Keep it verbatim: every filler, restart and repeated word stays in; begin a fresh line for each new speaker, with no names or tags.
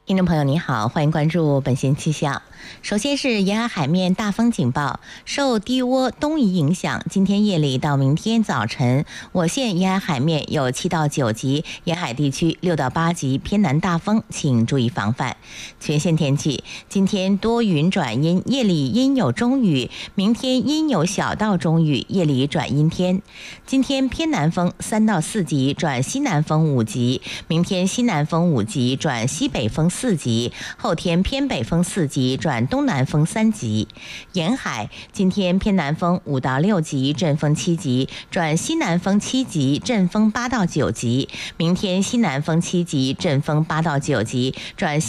听众朋友你好，欢迎关注本线气象。首先是沿海海面大风警报，受低涡东移影响，今天夜里到明天早晨，我县沿海海面有七到九级，沿海地区六到八级偏南大风，请注意防范。全县天气，今天多云转阴，夜里阴有中雨，明天阴有小到中雨，夜里转阴天。今天偏南风三到四级转西南风五级，明天西南风五级转西北风四级，后天偏北风四级转东南风三级。沿海今天偏南风五到六级，阵风七级转西南风七级，阵风八到九级。明天西南风七级，阵风八到九级转西